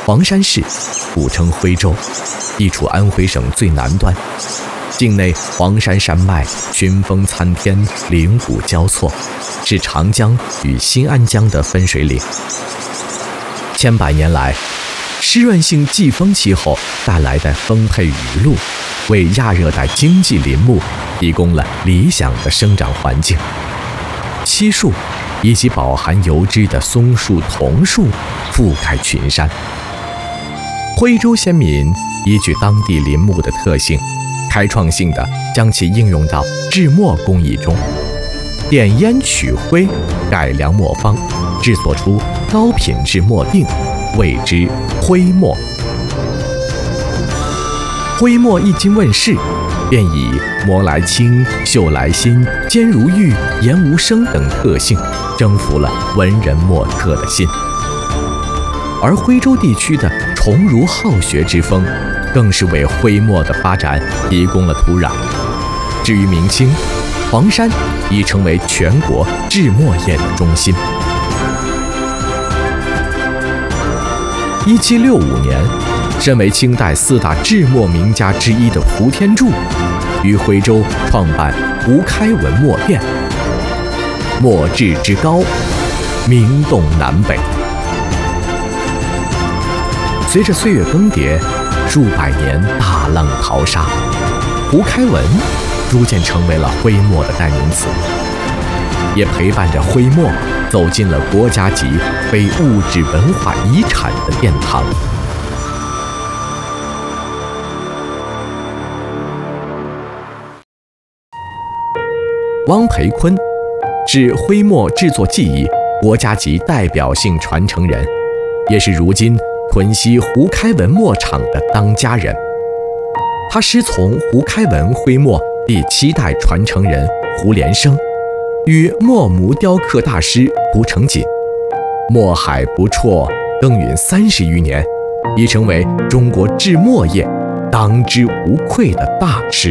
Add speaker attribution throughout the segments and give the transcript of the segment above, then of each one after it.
Speaker 1: 黄山市古称徽州，地处安徽省最南端，境内黄山山脉群峰参天，岭谷交错，是长江与新安江的分水岭。千百年来，湿润性季风气候带来的丰沛雨露，为亚热带经济林木提供了理想的生长环境。漆树以及饱含油脂的松树、桐树覆盖群山。徽州先民依据当地林木的特性，开创性地将其应用到制墨工艺中，点烟取灰，改良墨方，制作出高品质墨锭，谓之徽墨。徽墨一经问世，便以磨来轻、绣来新、坚如玉、言无声等特性，征服了文人墨客的心。而徽州地区的崇儒好学之风，更是为徽墨的发展提供了土壤。至于明清，黄山已成为全国制墨业的中心。1765年，身为清代4大制墨名家之一的胡天柱，于徽州创办胡开文墨店，墨制之高，名动南北。随着岁月更迭，数百年大浪淘沙，胡开文逐渐成为了徽墨的代名词，也陪伴着徽墨走进了国家级非物质文化遗产的殿堂。汪培坤是徽墨制作技艺国家级代表性传承人，也是如今屯溪胡开文墨厂的当家人。他师从胡开文徽墨第7代传承人胡连生，与墨模雕刻大师胡成锦，墨海不辍，耕耘30余年，已成为中国制墨业当之无愧的大师。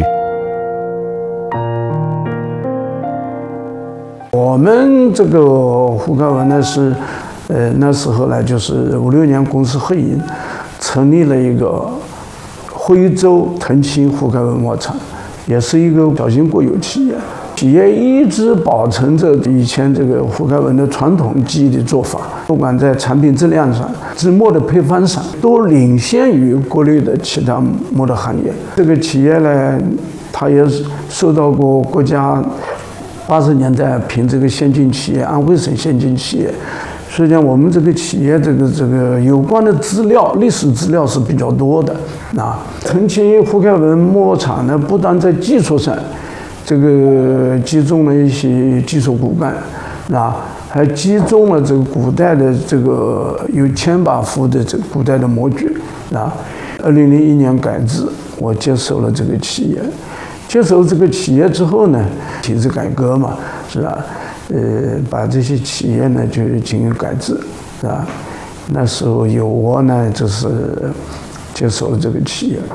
Speaker 2: 我们这个胡开文呢是，那时候呢就是56年公司会议成立了一个徽州腾青胡开文墨厂，也是一个小型国有企业。企业一直保存着以前这个胡开文的传统技艺的做法，不管在产品质量上、制墨的配方上，都领先于国内的其他墨的行业。这个企业呢，它也受到过国家80年代评这个先进企业，安徽省先进企业。实际上，我们这个企业这个有关的资料、历史资料是比较多的。腾青胡开文墨厂呢，不但在技术上，这个集中了一些技术骨干，还集中了这个古代的这个有1000把幅的这个古代的模具。2001年改制，我接手了这个企业。接手这个企业之后呢，体制改革嘛，是吧？把这些企业呢就进行改制，是吧？那时候由我呢就是接手了这个企业。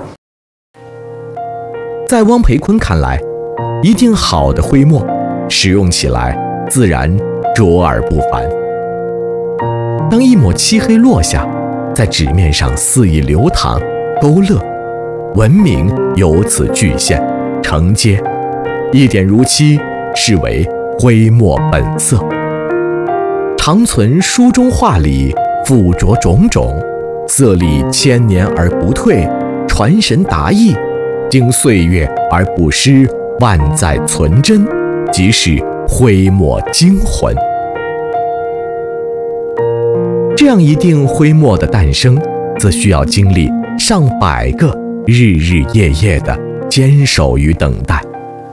Speaker 1: 在汪培坤看来，一定好的徽墨使用起来自然卓而不凡。当一抹漆黑落下，在纸面上肆意流淌勾勒，文明由此具现承接，一点如漆，视为徽墨本色。长存书中画里附着种种，色丽千年而不退，传神达意，经岁月而不失，万载存真，即是徽墨精魂。这样一锭徽墨的诞生，则需要经历上百个日日夜夜的坚守与等待。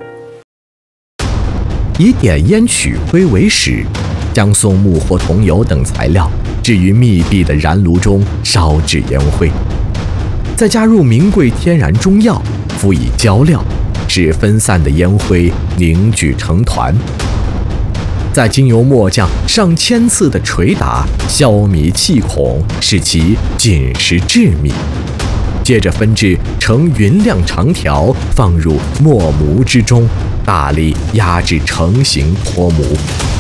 Speaker 1: 以点烟取灰为始，将松木或桐油等材料置于密闭的燃炉中烧制烟灰，再加入名贵天然中药，辅以焦料，使分散的烟灰凝聚成团，再经由末将上千次的捶打，消弭气孔，使其紧实致密，接着分制成匀亮长条，放入墨模之中，大力压制成型脱模。